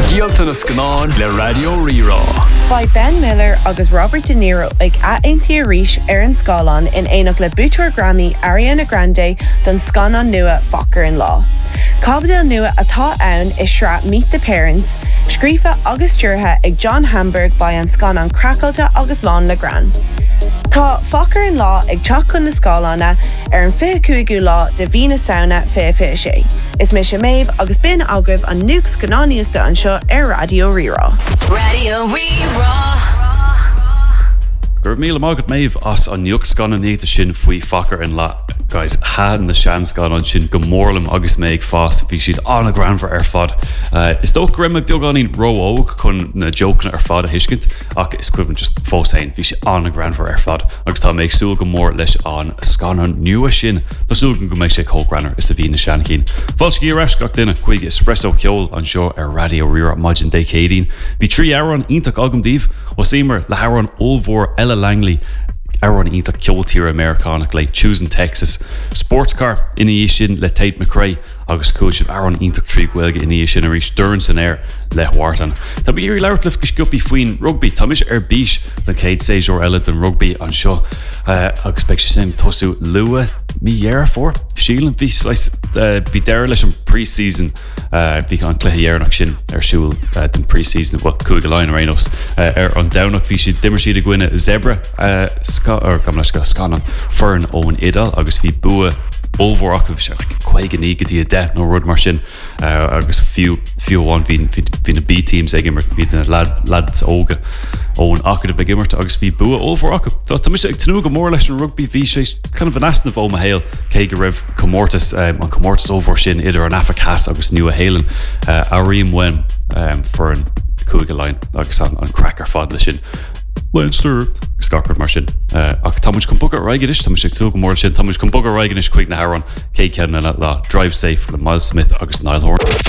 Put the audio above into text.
Díalta na scanán le Radio Rirá. By Ben Miller agus Robert De Niro ag aintí ríis an scálan in éach le búteoir Grammy Ariana Grande don scanán nua Focker in Law. Cabhdal nua atá ann is sra Meet the Parents, scrífa agus dúrtha ag John Hamburg by an scanán Crackalta agus Lán le Gran. Tá Focker in Law ag teach chun na scálána an 25 lá de Bhína Saona 2026. Is me sé méib agus bin agah an nuach scanáníochta an seo Radio Rirá. Radio Rirá. Gur míle mágad méibh as an nuach scanáníochta sin faoi Focker in Law. Guys, had na sean scan sin gomórlam agus méid fás bhí siad anna granfar fad. Is dó grimme beagganín róóg chun na jokna fad a hiiscint ach is cuibann just fósain bhí si anna granfar fad agus tá méid súil go mór leis an scanan nua sin Tásúil go méid sé cógranar is a bhí na sean cín. Fáil cí reis gach duine chuig espresso ceol an seo Radio Rirá maidin décéadín. Bhí 3 áran ionach agamdíobh was émar le háran ómhór Ella Langley Aaron ítach ceoltír Americanach le Choosing Texas Sportscar iní sin le Tate McRae agus cúisih Aaron ítach trí ghilge iní sin a rís Durns in air le Wharton. Tá bí irí leirtlih go sciúpi faoin rugby tá mis bís den céad séisiúr eile den rugby an seo agus speic sé sim tosú lua míhéar fór sílan bhí deir leis an pre-season bhí an cluthaíarnach sin siúil den pre-season bhil cúig lein rénos an danach bhí si dimmer siad a gcuine zebra scanan fern ón idal agus bhí bua ómhórach se chuig an ígadí a de nó rud mar sin agus fiúháin hí na B-teams ag immert hí na lads óga ón acad a gimmert agus bhí bua ómhórach. Tá mis ag tanú go mór leis an rugby bhí sé kind of an asnamh ó a héil cé go raibh comórtas an comórtas ómhór sin idir an afacas agus nu a héilen a riam wen for an cúig lein agus an crackar fad le sin. Leinster scarcard mar sin ach támuid chun bogad raigeis tá sé tú go mór sin támuid chun bogad raigeis chuig na Aaron cé ceanna le Drive Safe le Miles Smith agus Niall Horan.